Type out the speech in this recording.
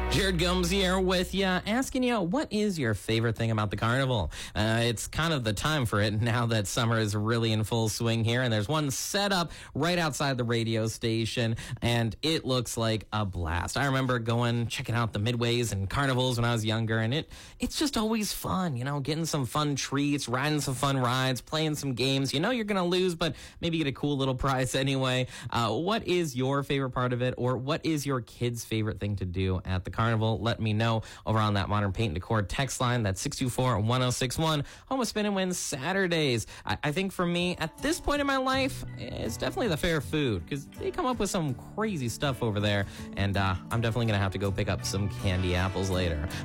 Jared Gomes here with you, asking you, what is your favorite thing about the carnival? It's kind of the time for it now that summer is really in full swing here, and there's one set up right outside the radio station, and it looks like a blast. I remember checking out the midways and carnivals when I was younger, and it's just always fun, getting some fun treats, riding some fun rides, playing some games. You're going to lose, but maybe get a cool little prize anyway. What is your favorite part of it, or what is your kid's favorite thing to do at the carnival? Let me know over on that Modern Paint and Decor text line. That's 624-1061. Home of Spin and Win Saturdays. I think for me, at this point in my life, it's definitely the fair food, because they come up with some crazy stuff over there, and I'm definitely going to have to go pick up some candy apples later.